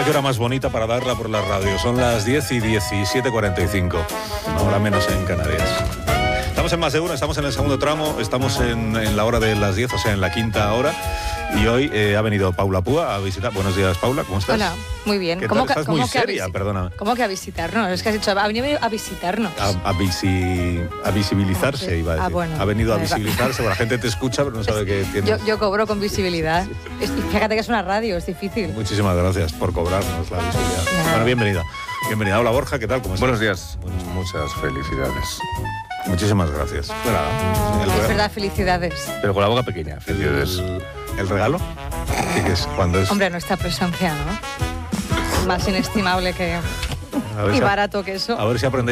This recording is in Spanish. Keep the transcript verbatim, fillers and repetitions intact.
qué hora más bonita para darla por la radio. Son las diez y diecisiete cuarenta y cinco, una hora menos en Canarias. Estamos en Más de Uno, estamos en el segundo tramo, estamos en, en la hora de las diez, o sea, en la quinta hora. Y hoy eh, ha venido Paula Púa a visitar. Buenos días, Paula, ¿cómo estás? Hola, muy bien. ¿Qué ¿Cómo tal? que, Estás cómo muy que seria, visi- perdona. ¿Cómo que a visitarnos? Es que has dicho, ha venido a visitarnos. A, a, visi, a visibilizarse, Sí. iba a decir. Ah, bueno. Ha venido a Vale, va. visibilizarse, porque la gente te escucha, pero no sabe que tiene... Yo, yo cobro con visibilidad. Es- Fíjate que es una radio, es difícil. Muchísimas gracias por cobrarnos la visibilidad. Nada. Bueno, bienvenida. Bienvenida. Hola, Borja, ¿qué tal? ¿Cómo estás? Buenos días, muchas felicidades. Muchísimas gracias. Bueno, el Es regalo- verdad, felicidades. Pero con la boca pequeña, felicidades. El, el regalo, ¿qué que es? Cuando es... Hombre, nuestra presencia, ¿no? Más inestimable que... a ver Y si a- barato que eso. A ver si aprendéis